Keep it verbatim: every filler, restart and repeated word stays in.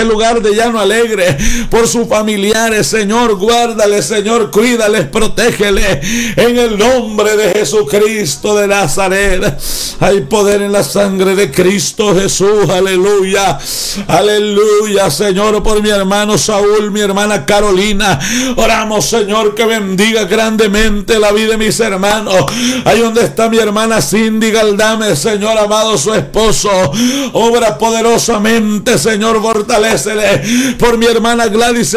este lugar de Llano Alegre, por sus familiares, Señor, guárdale, Señor, cuídales, protégele, en el nombre de Jesucristo de Nazaret. Hay poder en la sangre de Cristo Jesús, aleluya, aleluya, Señor, por mi hermano Saúl, mi hermana Carolina, oramos, Señor, que bendiga grandemente la vida de mis hermanos. Ahí donde está mi hermana Cindy Galdame, Señor amado, su esposo, obra poderosamente, Señor, fortalécele. Por mi hermana Gladys